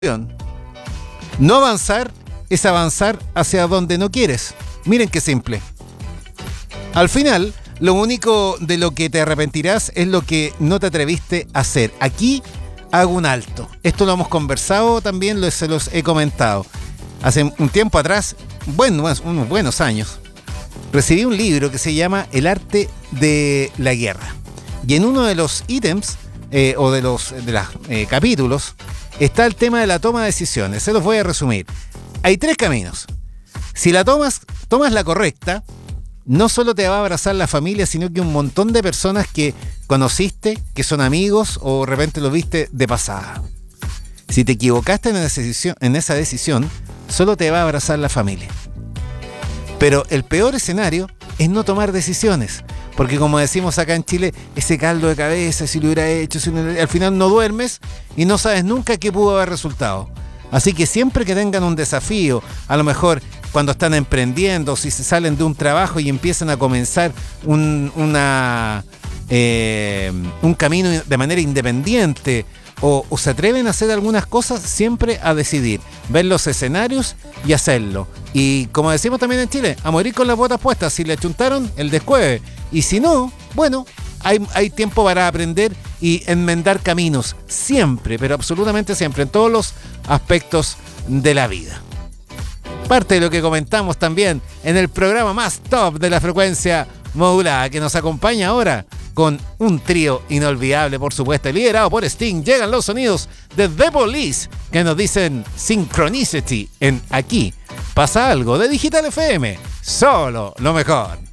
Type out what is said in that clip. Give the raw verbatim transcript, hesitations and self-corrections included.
No avanzar es avanzar hacia donde no quieres. Miren qué simple. Al final, lo único de lo que te arrepentirás es lo que no te atreviste a hacer. Aquí hago un alto. Esto lo hemos conversado también, lo, se los he comentado. Hace un tiempo atrás, bueno, unos buenos años, recibí un libro que se llama El arte de la guerra. Y en uno de los ítems, eh, o de los de los eh, capítulos, está el tema de la toma de decisiones. Se los voy a resumir. Hay tres caminos. Si la tomas, tomas la correcta, no solo te va a abrazar la familia, sino que un montón de personas que conociste, que son amigos o de repente los viste de pasada. Si te equivocaste en esa decisión, en esa decisión, solo te va a abrazar la familia. Pero el peor escenario es no tomar decisiones. Porque como decimos acá en Chile, ese caldo de cabeza, si lo hubiera hecho, si no, al final no duermes y no sabes nunca qué pudo haber resultado. Así que siempre que tengan un desafío, a lo mejor cuando están emprendiendo, si se salen de un trabajo y empiezan a comenzar un, una, eh, un camino de manera independiente, o, o se atreven a hacer algunas cosas, siempre a decidir, ver los escenarios y hacerlo. Y como decimos también en Chile, a morir con las botas puestas. Si le achuntaron, el descueve. Y si no, bueno, hay, hay tiempo para aprender y enmendar caminos. Siempre, pero absolutamente siempre, en todos los aspectos de la vida. Parte de lo que comentamos también en el programa más top de la frecuencia modulada, que nos acompaña ahora con un trío inolvidable, por supuesto, liderado por Sting. Llegan los sonidos de The Police, que nos dicen Synchronicity en Aquí Pasa Algo, de Digital F M. Solo lo mejor.